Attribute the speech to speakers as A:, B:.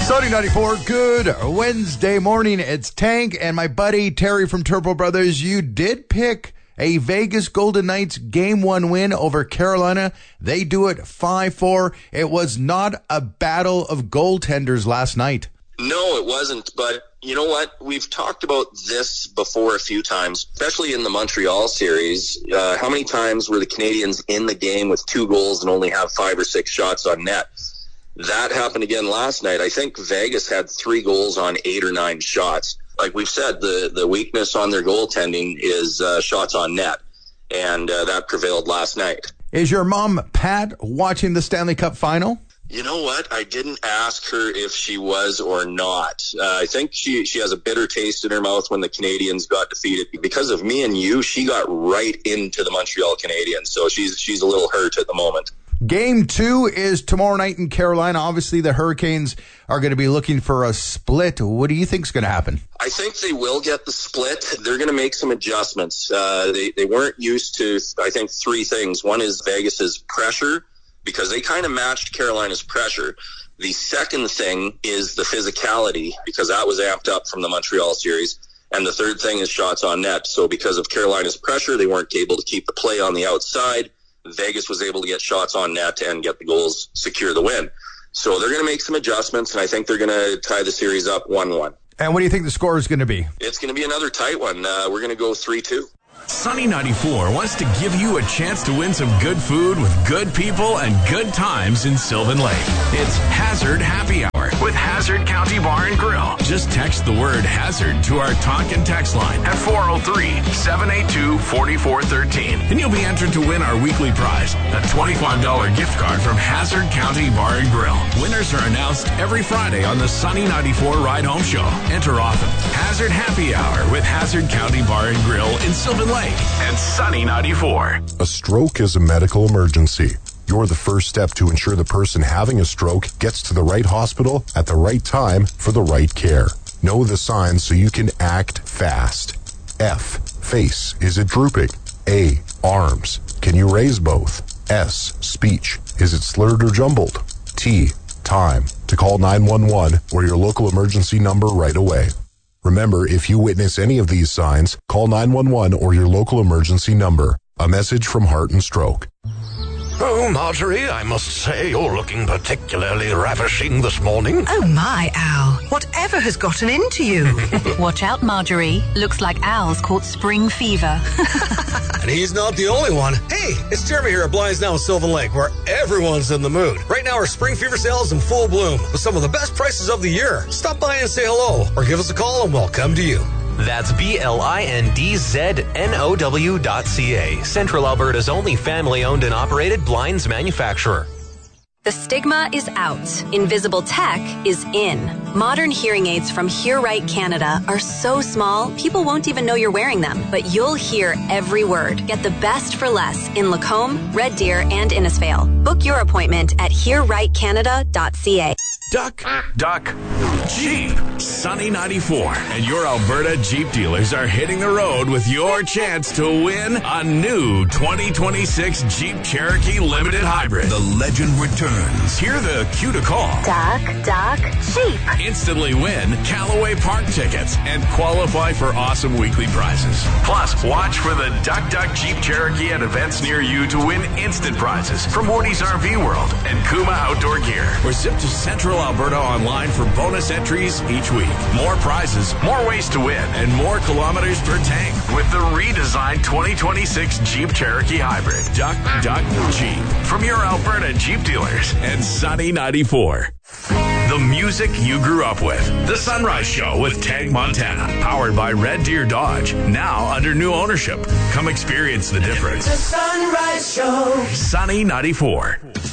A: Sunny 94, good Wednesday morning. It's Tank and my buddy Terry from Turbo Brothers. You did pick a Vegas Golden Knights Game 1 win over Carolina. They do it 5-4. It was not a battle of goaltenders last night.
B: No, it wasn't. But you know what? We've talked about this before a few times, especially in the Montreal series. How many times were the Canadiens in the game with 2 goals and only have 5 or 6 shots on net? That happened again last night. I think Vegas had 3 goals on 8 or 9 shots. Like we've said, the weakness on their goaltending is shots on net, and that prevailed last night.
A: Is your mom, Pat, watching the Stanley Cup final?
B: You know what? I didn't ask her if she was or not. I think she has a bitter taste in her mouth when the Canadiens got defeated. Because of me and you, she got right into the Montreal Canadiens, so she's a little hurt at the moment.
A: Game 2 is tomorrow night in Carolina. Obviously, the Hurricanes are going to be looking for a split. What do you think is going to happen?
B: I think they will get the split. They're going to make some adjustments. They weren't used to, I think, 3 things. One is Vegas's pressure, because they kind of matched Carolina's pressure. The second thing is the physicality, because that was amped up from the Montreal series. And the third thing is shots on net. So because of Carolina's pressure, they weren't able to keep the play on the outside. Vegas was able to get shots on net and get the goals, secure the win. So they're going to make some adjustments, and I think they're going to tie the series up 1-1.
A: And what do you think the score is going to be?
B: It's going to be another tight one. We're going to go 3-2.
C: Sunny 94 wants to give you a chance to win some good food with good people and good times in Sylvan Lake. It's Hazard Happy Hour with Hazard County Bar and Grill. Just text the word Hazard to our talk and text line at 403-782-4413. And you'll be entered to win our weekly prize, a $25 gift card from Hazard County Bar and Grill. Winners are announced every Friday on the Sunny 94 Ride Home Show. Enter often. Hazard Happy Hour with Hazard County Bar and Grill in Sylvan Lake and Sunny 94.
D: A stroke is a medical emergency. You're the first step to ensure the person having a stroke gets to the right hospital at the right time for the right care. Know the signs so you can act fast. F, face. Is it drooping? A, arms. Can you raise both? S, speech. Is it slurred or jumbled? T, time. To call 911 or your local emergency number right away. Remember, if you witness any of these signs, call 911 or your local emergency number. A message from Heart and Stroke.
E: Oh, Marjorie, I must say you're looking particularly ravishing this morning.
F: Oh, my, Al. Whatever has gotten into you?
G: Watch out, Marjorie. Looks like Al's caught spring fever.
H: And he's not the only one. Hey, it's Jeremy here at Blinds Now in Sylvan Lake, where everyone's in the mood. Right now, our spring fever sale is in full bloom with some of the best prices of the year. Stop by and say hello, or give us a call and we'll come to you.
I: That's BLINDZNOW.ca, Central Alberta's only family-owned and operated blinds manufacturer.
J: The stigma is out. Invisible tech is in. Modern hearing aids from Hear Right Canada are so small, people won't even know you're wearing them. But you'll hear every word. Get the best for less in Lacombe, Red Deer, and Innisfail. Book your appointment at hearrightcanada.ca.
C: Duck, Jeep. Sunny 94 and your Alberta Jeep dealers are hitting the road with your chance to win a new 2026 Jeep Cherokee Limited Hybrid. The legend returns. Hear the cue to call.
G: Duck, Jeep.
C: Instantly win Callaway Park tickets and qualify for awesome weekly prizes. Plus, watch for the Duck Jeep Cherokee at events near you to win instant prizes from Morty's RV World and Kuma Outdoor Gear. Or zip to Central Alberta online for bonus entries each week. More prizes, more ways to win, and more kilometers per tank with the redesigned 2026 Jeep Cherokee Hybrid. Duck Jeep. From your Alberta Jeep dealers and Sunny 94. The music you grew up with. The Sunrise Show with Tag Montana. Powered by Red Deer Dodge. Now under new ownership. Come experience the difference.
K: The Sunrise Show.
C: Sunny 94.